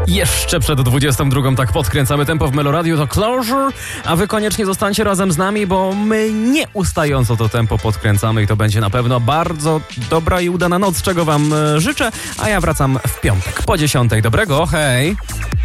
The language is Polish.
Jeszcze przed 22 tak podkręcamy tempo w Meloradiu, to Closure, a wy koniecznie zostańcie razem z nami, bo my nieustająco to tempo podkręcamy i to będzie na pewno bardzo dobra i udana noc, czego wam życzę, a ja wracam w piątek po 10. Dobrego, hej!